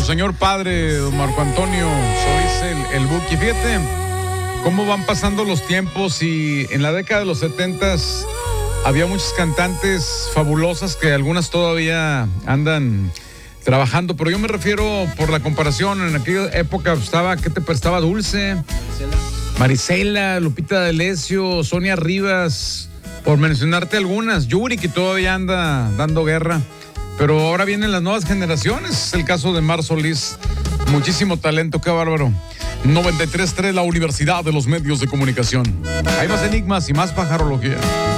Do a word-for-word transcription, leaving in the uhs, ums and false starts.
señor padre, don Marco Antonio Solís, el, el Buki. Fíjate cómo van pasando los tiempos y en la década de los setentas había muchas cantantes fabulosas que algunas todavía andan trabajando, pero yo me refiero por la comparación. En aquella época estaba, ¿qué te prestaba? Dulce, Marisela, Lupita D'Alessio, Sonia Rivas, por mencionarte algunas. Yuri, que todavía anda dando guerra. Pero ahora vienen las nuevas generaciones. Es el caso de Mar Solís. Muchísimo talento, qué bárbaro. noventa y tres punto tres, la Universidad de los Medios de Comunicación. Hay más enigmas y más pajarología.